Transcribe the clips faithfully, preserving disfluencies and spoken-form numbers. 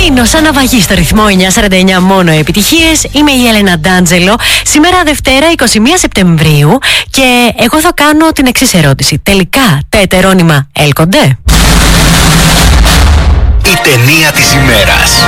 Μείνω σαν ναυαγή στο ρυθμό εννιακόσια σαράντα εννιά, μόνο επιτυχίες. Είμαι η Έλενα Ντάντζελο. Σήμερα Δευτέρα εικοστή πρώτη Σεπτεμβρίου και εγώ θα κάνω την εξής ερώτηση. Τελικά τα ετερόνυμα έλκονται? Η ταινία της ημέρας.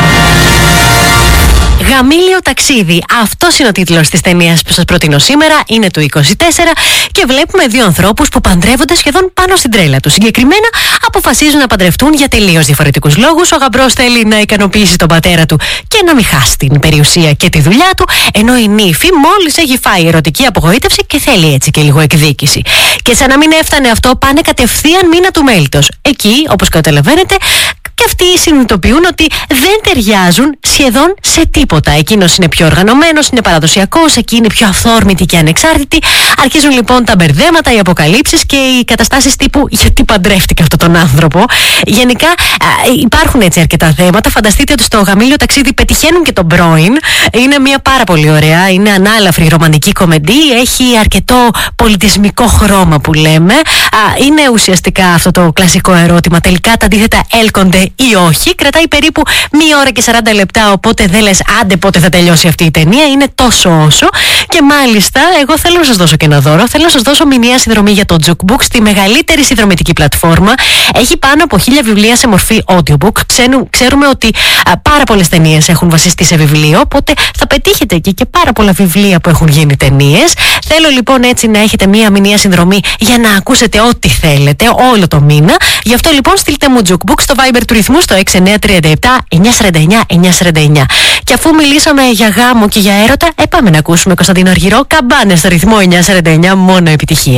Γαμήλιο ταξίδι. Αυτός είναι ο τίτλος της ταινίας που σας προτείνω σήμερα. Είναι του είκοσι τέσσερα και βλέπουμε δύο ανθρώπους που παντρεύονται σχεδόν πάνω στην τρέλα τους. Συγκεκριμένα αποφασίζουν να παντρευτούν για τελείως διαφορετικούς λόγους. Ο γαμπρός θέλει να ικανοποιήσει τον πατέρα του και να μην χάσει την περιουσία και τη δουλειά του, ενώ η νύφη μόλις έχει φάει ερωτική απογοήτευση και θέλει έτσι και λίγο εκδίκηση. Και σαν να μην έφτανε αυτό, πάνε κατευθείαν μήνα του μέλιτος. Εκεί, όπως καταλαβαίνετε, και αυτοί συνειδητοποιούν ότι δεν ταιριάζουν σχεδόν σε τίποτα. Εκείνος είναι πιο οργανωμένος, είναι παραδοσιακός, εκείνη είναι πιο αυθόρμητη και ανεξάρτητη. Αρχίζουν λοιπόν τα μπερδέματα, οι αποκαλύψεις και οι καταστάσεις τύπου γιατί παντρεύτηκα αυτόν τον άνθρωπο. Γενικά α, υπάρχουν έτσι αρκετά θέματα. Φανταστείτε ότι στο γαμήλιο ταξίδι πετυχαίνουν και τον πρώην. Είναι μια πάρα πολύ ωραία, είναι ανάλαφρη ρομαντική κομμεντή. Έχει αρκετό πολιτισμικό χρώμα που λέμε. Α, είναι ουσιαστικά αυτό το κλασικό ερώτημα. Τελικά τα αντίθετα έλκονται ή όχι. Κρατάει περίπου μία ώρα και σαράντα λεπτά, οπότε δεν λες άντε πότε θα τελειώσει αυτή η ταινία. Είναι τόσο όσο. Και μάλιστα, εγώ θέλω να σας δώσω και ένα δώρο. Θέλω να σας δώσω μηνιαία συνδρομή για το Jukebook, στη μεγαλύτερη συνδρομητική πλατφόρμα. Έχει πάνω από χίλια βιβλία σε μορφή audiobook. Ξέρουμε, ξέρουμε ότι α, πάρα πολλές ταινίες έχουν βασιστεί σε βιβλίο, οπότε θα πετύχετε εκεί και πάρα πολλά βιβλία που έχουν γίνει ταινίες. Θέλω λοιπόν έτσι να έχετε μία μηνιαία συνδρομή για να ακούσετε ό,τι θέλετε όλο το μήνα. Γι' αυτό λοιπόν στείλτε μου Jukebook στο Viber του ρυθμού στο έξι εννιά τρία επτά εννιά σαράντα εννιά εννιά σαράντα εννιά. Και αφού μιλήσαμε για γάμο και για έρωτα, ε, πάμε να ακούσουμε Κωνσταντίνο Αργυρό, Καμπάνες στο ρυθμό εννιακόσια σαράντα εννιά, μόνο επιτυχία.